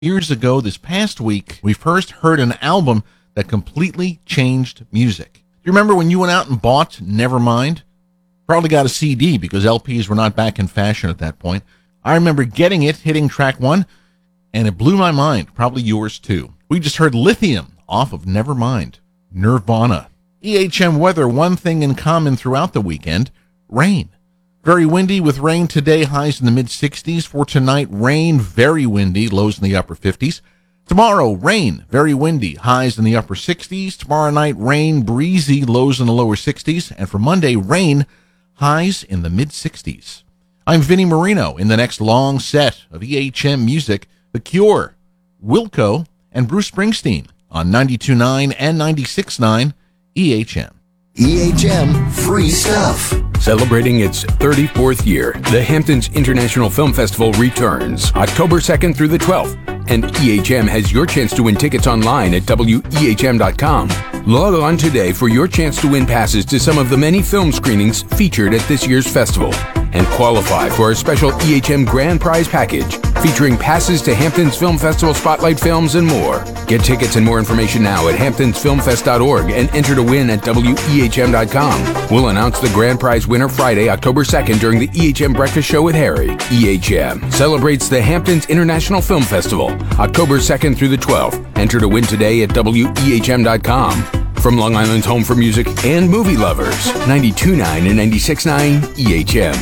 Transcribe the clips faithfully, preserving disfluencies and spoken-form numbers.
Years ago, this past week, we first heard an album that completely changed music. Do you remember when you went out and bought Nevermind? Probably got a C D because L Ps were not back in fashion at that point. I remember getting it, hitting track one, and it blew my mind. Probably yours too. We just heard Lithium off of Nevermind. Nirvana. E H M weather, one thing in common throughout the weekend: rain. Very windy with rain today, highs in the mid-sixties. For tonight, rain, very windy, lows in the upper fifties. Tomorrow, rain, very windy, highs in the upper sixties. Tomorrow night, rain, breezy, lows in the lower sixties. And for Monday, rain, highs in the mid-sixties. I'm Vinnie Marino. In the next long set of E H M music, The Cure, Wilco, and Bruce Springsteen on ninety-two point nine and ninety-six point nine E H M. E H M Free Stuff. Celebrating its thirty-fourth year, the Hamptons International Film Festival returns October second through the twelfth, and E H M has your chance to win tickets online at W E H M dot com. Log on today for your chance to win passes to some of the many film screenings featured at this year's festival, and qualify for a special E H M Grand Prize package featuring passes to Hamptons Film Festival Spotlight Films and more. Get tickets and more information now at hamptons film fest dot org and enter to win at W E H M dot com. We'll announce the grand prize winner Friday, October second during the E H M Breakfast Show with Harry. E H M celebrates the Hamptons International Film Festival, October second through the twelfth. Enter to win today at W E H M dot com. From Long Island's home for music and movie lovers, ninety-two point nine and ninety-six point nine E H M.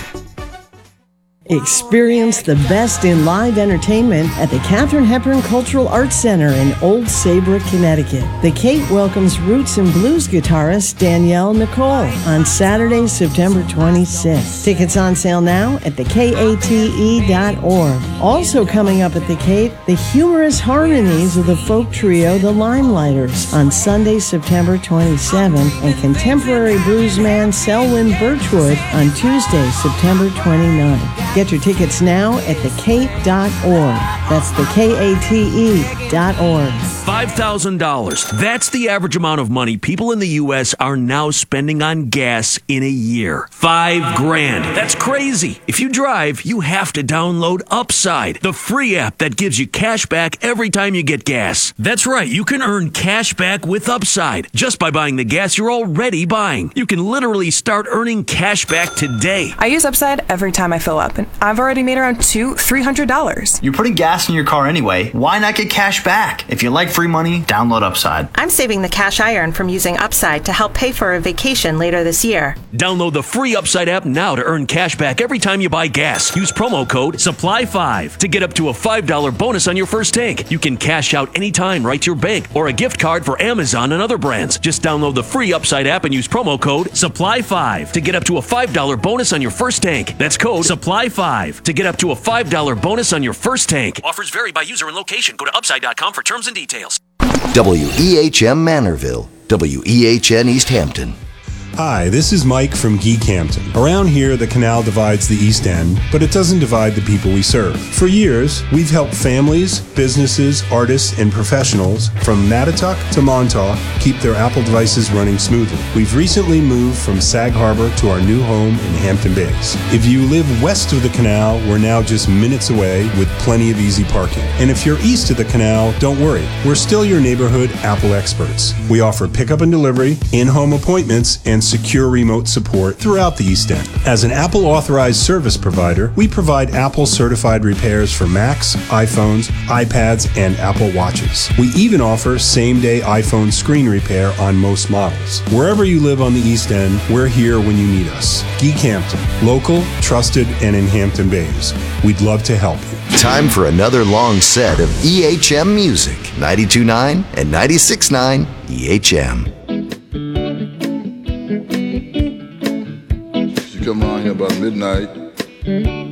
Experience the best in live entertainment at the Katharine Hepburn Cultural Arts Center in Old Saybrook, Connecticut. The Cape welcomes roots and blues guitarist Danielle Nicole on Saturday, September twenty-sixth. Tickets on sale now at the kate dot org. Also coming up at the Cape, the humorous harmonies of the folk trio The Limelighters on Sunday, September twenty-seventh, and contemporary bluesman Selwyn Birchwood on Tuesday, September twenty-ninth. Get your tickets now at the kate dot org. That's the kate dot org. five thousand dollars. That's the average amount of money people in the U S are now spending on gas in a year. Five grand. That's crazy. If you drive, you have to download Upside, the free app that gives you cash back every time you get gas. That's right. You can earn cash back with Upside just by buying the gas you're already buying. You can literally start earning cash back today. I use Upside every time I fill up, and I've already made around two, three hundred dollars. You're putting gas in your car anyway. Why not get cash back? If you like free money, download Upside. I'm saving the cash I earn from using Upside to help pay for a vacation later this year. Download the free Upside app now to earn cash back every time you buy gas. Use promo code supply five to get up to a five dollars bonus on your first tank. You can cash out anytime right to your bank or a gift card for Amazon and other brands. Just download the free Upside app and use promo code supply five to get up to a five dollars bonus on your first tank. That's code supply five to get up to a five dollars bonus on your first tank. Offers vary by user and location. Go to upside dot com for terms and details. W E H M Manorville, W E H N East Hampton. Hi, this is Mike from Geek Hampton. Around here, the canal divides the East End, but it doesn't divide the people we serve. For years, we've helped families, businesses, artists, and professionals from Mattituck to Montauk keep their Apple devices running smoothly. We've recently moved from Sag Harbor to our new home in Hampton Bays. If you live west of the canal, we're now just minutes away with plenty of easy parking. And if you're east of the canal, don't worry. We're still your neighborhood Apple experts. We offer pickup and delivery, in-home appointments, and secure remote support throughout the East End. As an Apple authorized service provider, we provide Apple certified repairs for Macs, iPhones, iPads, and Apple Watches. We even offer same day iPhone screen repair on most models. Wherever you live on the East End, we're here when you need us. Geek Hampton, local, trusted, and in Hampton Bays. We'd love to help you. Time for another long set of E H M music, ninety-two point nine and ninety-six point nine E H M. Come around here about midnight.